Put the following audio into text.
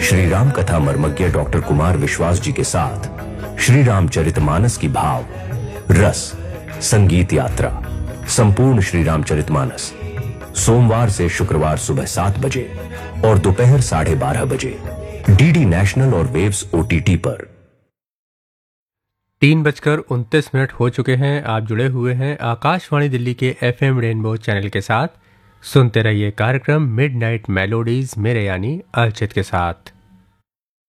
श्री राम कथा मर्मज्ञ डॉक्टर कुमार विश्वास जी के साथ श्री रामचरितमानस की भाव रस संगीत यात्रा संपूर्ण श्री रामचरितमानस सोमवार से शुक्रवार सुबह 7 बजे और दोपहर 12:30 बजे डीडी नेशनल और वेव्स ओटीटी पर। 3:29 हो चुके हैं। आप जुड़े हुए हैं आकाशवाणी दिल्ली के FM रेनबो चैनल के साथ। सुनते रहिए कार्यक्रम मिडनाइट मेलोडीज मेरे यानी अर्चित के साथ।